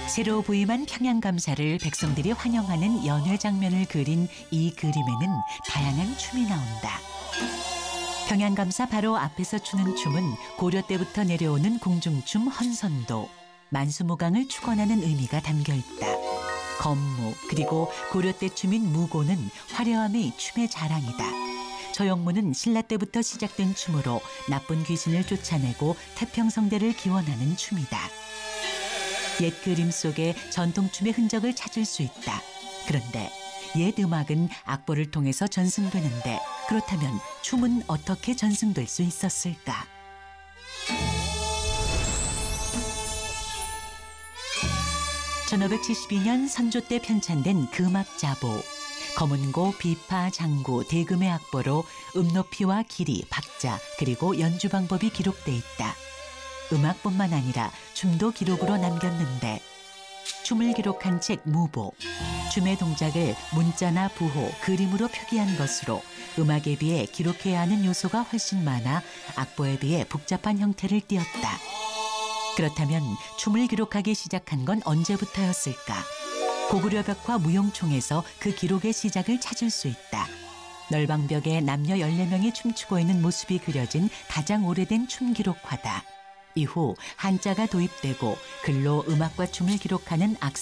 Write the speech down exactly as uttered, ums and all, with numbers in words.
새로 부임한 평양감사를 백성들이 환영하는 연회 장면을 그린 이 그림에는 다양한 춤이 나온다. 평양감사 바로 앞에서 추는 춤은 고려 때부터 내려오는 궁중춤 헌선도, 만수무강을 축원하는 의미가 담겨 있다. 건무 그리고 고려 때 춤인 무고는 화려함이 춤의 자랑이다. 저영무는 신라 때부터 시작된 춤으로 나쁜 귀신을 쫓아내고 태평성대를 기원하는 춤이다. 옛 그림 속에 전통춤의 흔적을 찾을 수 있다. 그런데 옛 음악은 악보를 통해서 전승되는데 그렇다면 춤은 어떻게 전승될 수 있었을까? 천오백칠십이 년 선조 때 편찬된 금악자보. 검은고, 비파, 장구, 대금의 악보로 음높이와 길이, 박자, 그리고 연주 방법이 기록돼 있다. 음악뿐만 아니라 춤도 기록으로 남겼는데 춤을 기록한 책 무보, 춤의 동작을 문자나 부호, 그림으로 표기한 것으로 음악에 비해 기록해야 하는 요소가 훨씬 많아 악보에 비해 복잡한 형태를 띠었다. 그렇다면 춤을 기록하기 시작한 건 언제부터였을까? 고구려 벽화 무용총에서 그 기록의 시작을 찾을 수 있다. 널방벽에 남녀 열네 명이 춤추고 있는 모습이 그려진 가장 오래된 춤 기록화다. 이후 한자가 도입되고 글로 음악과 춤을 기록하는 악